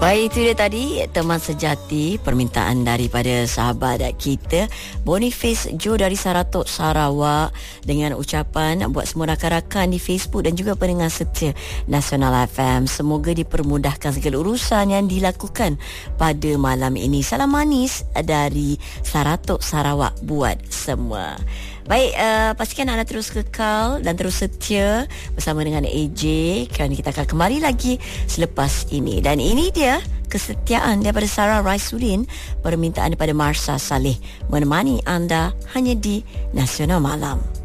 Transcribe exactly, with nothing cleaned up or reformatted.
Baik, itu dia tadi teman sejati, permintaan daripada sahabat kita Boniface Jo dari Saratok, Sarawak, dengan ucapan buat semua rakan-rakan di Facebook dan juga pendengar setia Nasional F M, semoga dipermudahkan segala urusan yang dilakukan pada malam ini. Salam manis dari Saratok, Sarawak buat semua. Baik, uh, pastikan anda terus kekal dan terus setia bersama dengan A J, kerana kita akan kembali lagi selepas ini. Dan ini dia kesetiaan daripada Sarah Raisuddin, permintaan daripada Marsha Saleh, menemani anda hanya di Nasional Malam.